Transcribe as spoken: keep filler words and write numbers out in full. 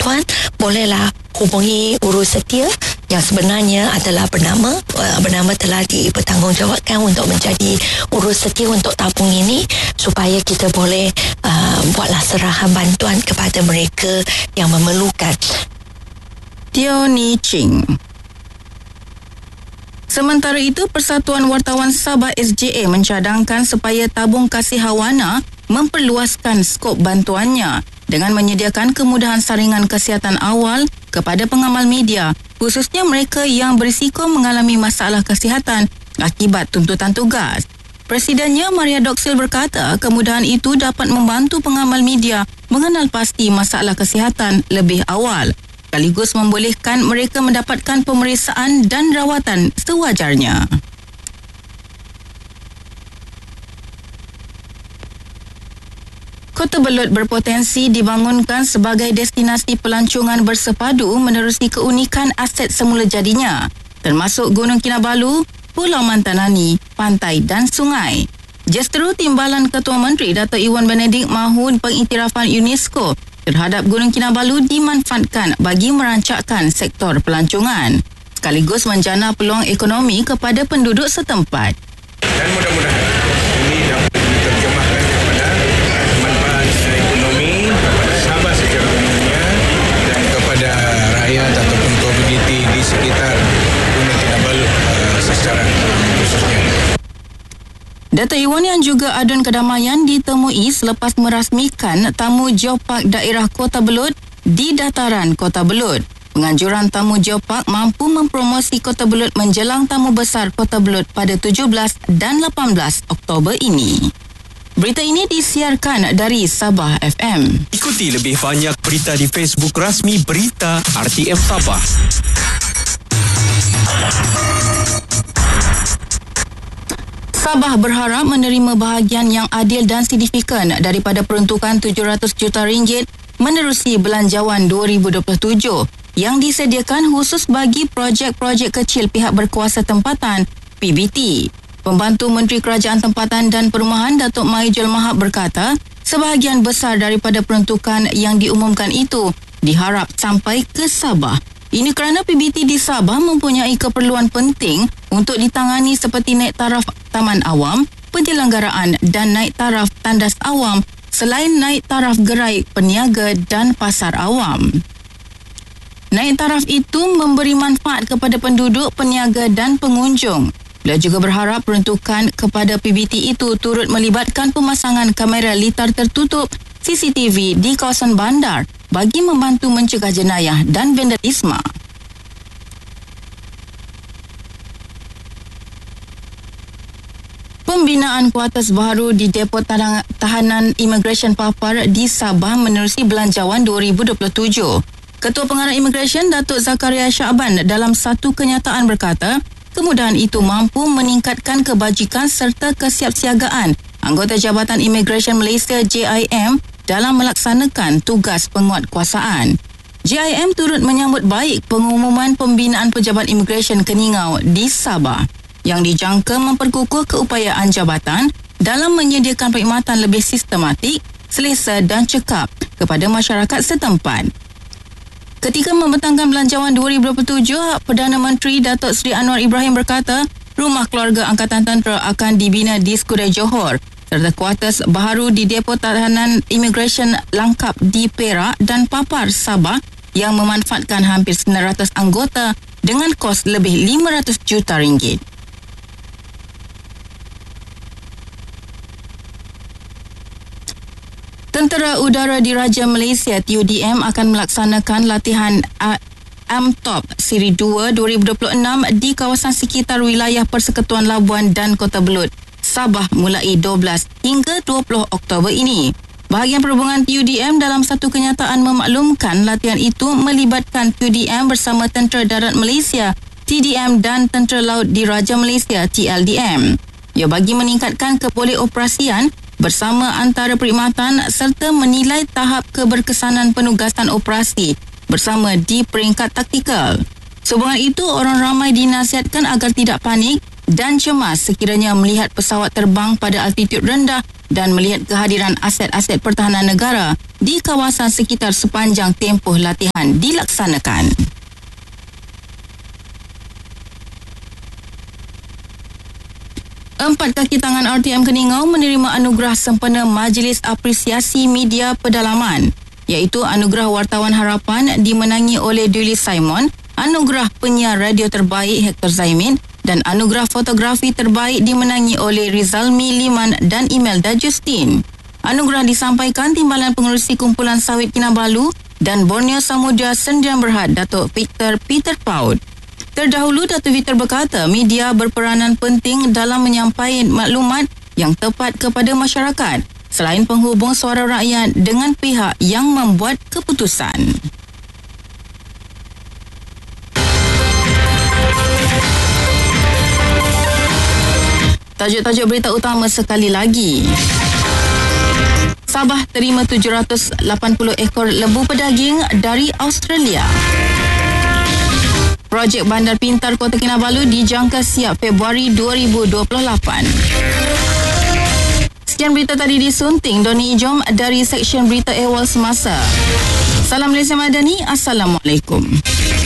bantuan, bolehlah hubungi urus setia yang sebenarnya adalah bernama uh, bernama telah dipertanggungjawabkan untuk menjadi urus setia untuk tabung ini, supaya kita boleh uh, buatlah serahan bantuan kepada mereka yang memerlukan. Teo Ni Ching. Sementara itu, Persatuan Wartawan Sabah S J A mencadangkan supaya tabung Kasih Hawana memperluaskan skop bantuannya dengan menyediakan kemudahan saringan kesihatan awal kepada pengamal media, khususnya mereka yang berisiko mengalami masalah kesihatan akibat tuntutan tugas. Presidennya Maria Doxil berkata kemudahan itu dapat membantu pengamal media mengenal pasti masalah kesihatan lebih awal, sekaligus membolehkan mereka mendapatkan pemeriksaan dan rawatan sewajarnya. Kota Belud berpotensi dibangunkan sebagai destinasi pelancongan bersepadu menerusi keunikan aset semula jadinya, termasuk Gunung Kinabalu, Pulau Mantanani, pantai dan sungai. Justeru Timbalan Ketua Menteri Dato' Iwan Benedik mahu pengiktirafan UNESCO terhadap Gunung Kinabalu dimanfaatkan bagi merancakkan sektor pelancongan, sekaligus menjana peluang ekonomi kepada penduduk setempat. Dan mudah-mudahan ini dapat diterjemahkan kepada manfaat ekonomi kepada Sabah secara umumnya dan kepada rakyat ataupun komuniti di sekitar Gunung Kinabalu uh, secara khususnya. Dato' Iwan yang juga adun kedamaian ditemui selepas merasmikan tamu Geopark daerah Kota Belud di dataran Kota Belud. Penganjuran tamu Geopark mampu mempromosi Kota Belud menjelang tamu besar Kota Belud pada tujuh belas dan lapan belas Oktober ini. Berita ini disiarkan dari Sabah F M. Ikuti lebih banyak berita di Facebook rasmi Berita R T M Sabah. Sabah berharap menerima bahagian yang adil dan signifikan daripada peruntukan tujuh ratus juta ringgit menerusi Belanjawan dua ribu dua puluh tujuh yang disediakan khusus bagi projek-projek kecil pihak berkuasa tempatan P B T. Pembantu Menteri Kerajaan Tempatan dan Perumahan Datuk Maijul Mahab berkata, sebahagian besar daripada peruntukan yang diumumkan itu diharap sampai ke Sabah. Ini kerana P B T di Sabah mempunyai keperluan penting untuk ditangani seperti naik taraf taman awam, penyelenggaraan dan naik taraf tandas awam selain naik taraf gerai peniaga dan pasar awam. Naik taraf itu memberi manfaat kepada penduduk, peniaga dan pengunjung. Beliau juga berharap peruntukan kepada P B T itu turut melibatkan pemasangan kamera litar tertutup C C T V di kawasan bandar bagi membantu mencegah jenayah dan vandalisme. Pembinaan kuartus baru di Depo Tahanan Immigration Papar di Sabah menerusi Belanjawan dua ribu dua puluh tujuh. Ketua Pengarah Immigration Datuk Zakaria Syaban dalam satu kenyataan berkata, kemudahan itu mampu meningkatkan kebajikan serta kesiapsiagaan anggota Jabatan Immigration Malaysia J I M dalam melaksanakan tugas penguatkuasaan. J I M turut menyambut baik pengumuman pembinaan Pejabat Immigration Keningau di Sabah yang dijangka memperkukuh keupayaan jabatan dalam menyediakan perkhidmatan lebih sistematik, selesa dan cekap kepada masyarakat setempat. Ketika membentangkan Belanjawan dua ribu dua puluh tujuh, Perdana Menteri Datuk Seri Anwar Ibrahim berkata, rumah keluarga Angkatan Tentera akan dibina di Skudai Johor serta kuartus baharu di Depo Tahanan Immigration Langkap di Perak dan Papar Sabah yang memanfaatkan hampir sembilan ratus anggota dengan kos lebih lima ratus juta ringgit. Tentera Udara Diraja Malaysia T U D M akan melaksanakan latihan A M T O P Siri dua dua ribu dua puluh enam di kawasan sekitar wilayah Persekutuan Labuan dan Kota Belud, Sabah mulai dua belas hingga dua puluh Oktober ini. Bahagian Perhubungan T U D M dalam satu kenyataan memaklumkan latihan itu melibatkan T U D M bersama Tentera Darat Malaysia T D M dan Tentera Laut Diraja Malaysia T L D M. Ia bagi meningkatkan kepoleh-operasian bersama antara perkhidmatan serta menilai tahap keberkesanan penugasan operasi bersama di peringkat taktikal. Sehubungan itu, orang ramai dinasihatkan agar tidak panik dan cemas sekiranya melihat pesawat terbang pada altitud rendah dan melihat kehadiran aset-aset pertahanan negara di kawasan sekitar sepanjang tempoh latihan dilaksanakan. Empat kaki tangan R T M Keningau menerima anugerah sempena Majlis Apresiasi Media Pedalaman, iaitu Anugerah Wartawan Harapan dimenangi oleh Dully Simon, Anugerah Penyiar Radio Terbaik Hector Zaimin dan Anugerah Fotografi Terbaik dimenangi oleh Rizalmi Liman dan Imelda Justin. Anugerah disampaikan Timbalan Pengerusi Kumpulan Sawit Kinabalu dan Borneo Samudra Sdn Bhd Datuk Victor Peter Paud. Terdahulu, Datuk Victor berkata media berperanan penting dalam menyampaikan maklumat yang tepat kepada masyarakat selain penghubung suara rakyat dengan pihak yang membuat keputusan. Tajuk-tajuk berita utama sekali lagi. Sabah terima tujuh ratus lapan puluh ekor lembu pedaging dari Australia. Projek Bandar Pintar Kota Kinabalu dijangka siap Februari dua ribu dua puluh lapan. Sekian berita tadi disunting Doni Ijom dari Seksyen Berita Ehwal Semasa. Salam Malaysia Madani. Assalamualaikum.